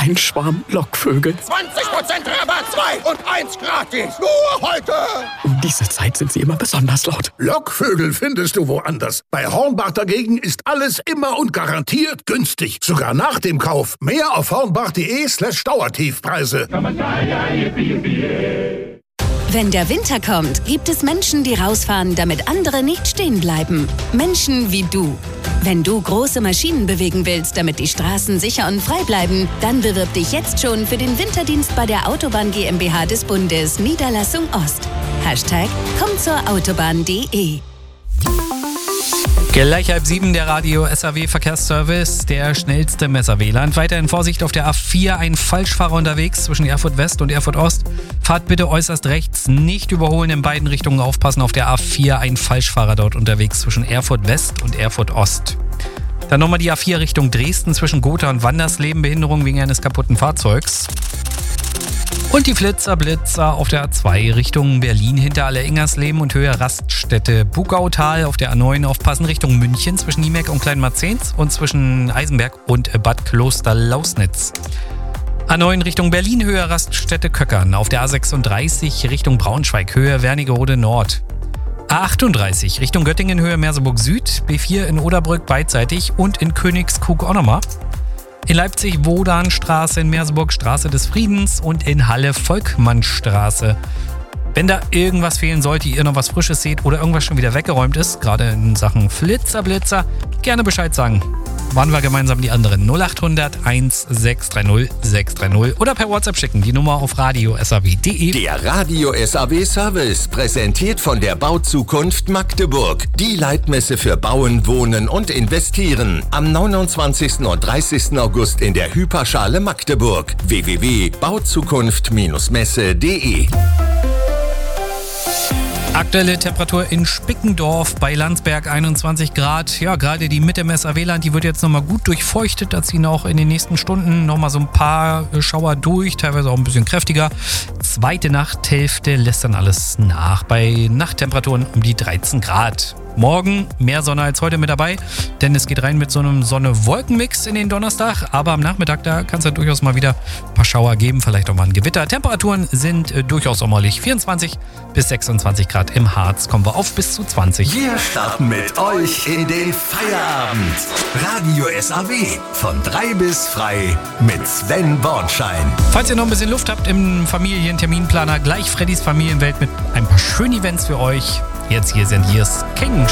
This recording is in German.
Ein Schwarm Lockvögel. 20% Rabatt, 2 und 1 gratis. Nur heute. Um diese Zeit sind sie immer besonders laut. Lockvögel findest du woanders. Bei Hornbach dagegen ist alles immer und garantiert günstig. Sogar nach dem Kauf. Mehr auf hornbach.de/Dauertiefpreise. Wenn der Winter kommt, gibt es Menschen, die rausfahren, damit andere nicht stehen bleiben. Menschen wie du. Wenn du große Maschinen bewegen willst, damit die Straßen sicher und frei bleiben, dann bewirb dich jetzt schon für den Winterdienst bei der Autobahn GmbH des Bundes, Niederlassung Ost. #kommtzurautobahn.de. Gleich 6:30 der Radio SAW Verkehrsservice, der schnellste Messer-WLAN. Weiterhin Vorsicht auf der A4, ein Falschfahrer unterwegs zwischen Erfurt West und Erfurt Ost. Fahrt bitte äußerst rechts, nicht überholen, in beiden Richtungen aufpassen. Auf der A4 ein Falschfahrer dort unterwegs zwischen Erfurt West und Erfurt Ost. Dann nochmal die A4 Richtung Dresden zwischen Gotha und Wandersleben, Behinderung wegen eines kaputten Fahrzeugs. Und die Blitzer auf der A2 Richtung Berlin hinter Aller-Ingersleben und Höhe Raststätte Bugautal. Auf der A9 aufpassen Richtung München zwischen Niemek und Kleinmarzens und zwischen Eisenberg und Bad Kloster-Lausnitz. A9 Richtung Berlin, Höhe Raststätte Köckern. Auf der A36 Richtung Braunschweig, Höhe Wernigerode Nord. A38 Richtung Göttingen, Höhe Merseburg Süd. B4 in Oderbrück beidseitig und in Königskrug auch nochmal. In Leipzig Wodanstraße, in Merseburg Straße des Friedens und in Halle Volkmannstraße. Wenn da irgendwas fehlen sollte, ihr noch was Frisches seht oder irgendwas schon wieder weggeräumt ist, gerade in Sachen Blitzer, gerne Bescheid sagen. Waren wir gemeinsam die anderen 0800 1630 630 oder per WhatsApp schicken, die Nummer auf radio.saw.de. Der Radio SAW Service, präsentiert von der Bauzukunft Magdeburg. Die Leitmesse für Bauen, Wohnen und Investieren. Am 29. und 30. August in der Hyperschale Magdeburg. www.bauzukunft-messe.de. Aktuelle Temperatur in Spickendorf bei Landsberg 21 Grad. Ja, gerade die Mitte im SAW-Land, die wird jetzt nochmal gut durchfeuchtet. Da ziehen auch in den nächsten Stunden nochmal so ein paar Schauer durch, teilweise auch ein bisschen kräftiger. Zweite Nachthälfte lässt dann alles nach bei Nachttemperaturen um die 13 Grad. Morgen mehr Sonne als heute mit dabei, denn es geht rein mit so einem Sonne-Wolken-Mix in den Donnerstag. Aber am Nachmittag, da kann es ja durchaus mal wieder ein paar Schauer geben, vielleicht auch mal ein Gewitter. Temperaturen sind durchaus sommerlich. 24 bis 26 Grad im Harz. Kommen wir auf bis zu 20. Wir starten mit euch in den Feierabend. Radio SAW von 3 bis frei mit Sven Bornschein. Falls ihr noch ein bisschen Luft habt im Familienterminplaner, gleich Freddys Familienwelt mit ein paar schönen Events für euch. Jetzt hier sind Years King.